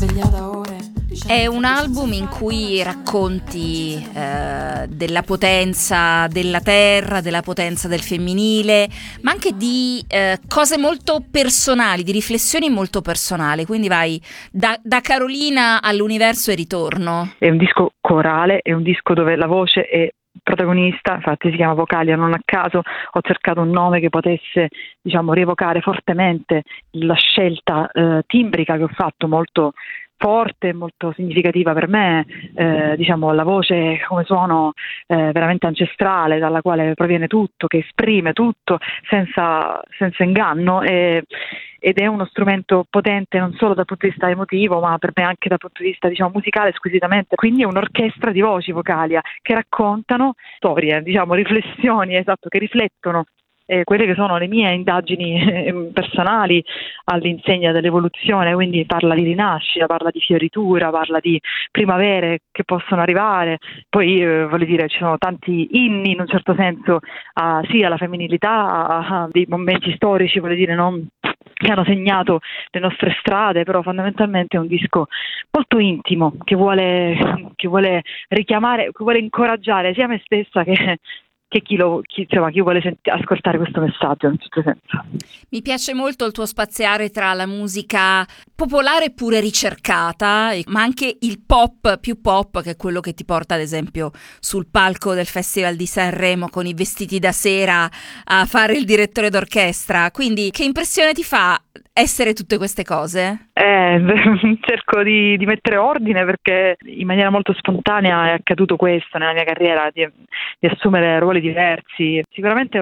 svegliata ore. È un album in cui racconti della potenza della terra, della potenza del femminile, ma anche di cose molto personali, di riflessioni molto personali. Quindi vai da Carolina all'universo e ritorno. È un disco corale, è un disco dove la voce è protagonista, infatti si chiama Vocalia non a caso. Ho cercato un nome che potesse, rievocare fortemente la scelta timbrica che ho fatto, molto forte, molto significativa per me, la voce come suono veramente ancestrale, dalla quale proviene tutto, che esprime tutto senza inganno, ed è uno strumento potente non solo dal punto di vista emotivo, ma per me anche dal punto di vista musicale squisitamente. Quindi è un'orchestra di voci, Vocalia, che raccontano storie, riflessioni, che riflettono quelle che sono le mie indagini personali all'insegna dell'evoluzione. Quindi parla di rinascita, parla di fioritura, parla di primavere che possono arrivare. Poi ci sono tanti inni in un certo senso sia alla femminilità, a dei momenti storici, non che hanno segnato le nostre strade, però fondamentalmente è un disco molto intimo che vuole richiamare, che vuole incoraggiare sia me stessa che chi vuole ascoltare questo messaggio, in un certo senso. Mi piace molto il tuo spaziare tra la musica popolare pure ricercata, ma anche il pop, più pop, che è quello che ti porta ad esempio sul palco del Festival di Sanremo con i vestiti da sera a fare il direttore d'orchestra. Quindi che impressione ti fa essere tutte queste cose? Cerco di mettere ordine, perché in maniera molto spontanea è accaduto questo nella mia carriera, di assumere ruoli diversi. Sicuramente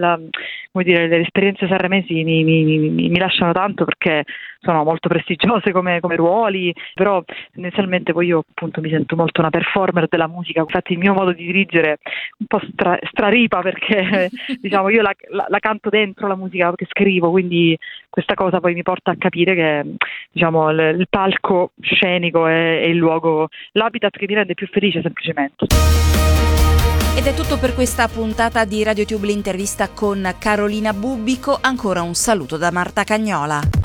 le esperienze sanremesi mi lasciano tanto, perché sono molto prestigiose come ruoli, però inizialmente poi io appunto mi sento molto una performer della musica. Infatti il mio modo di dirigere un po' straripa, perché io la canto dentro la musica che scrivo, quindi questa cosa poi mi porta a capire che il palco scenico è il luogo, l'habitat che mi rende più felice semplicemente. Ed è tutto per questa puntata di RadioTube, l'intervista con Carolina Bubbico. Ancora un saluto da Marta Cagnola.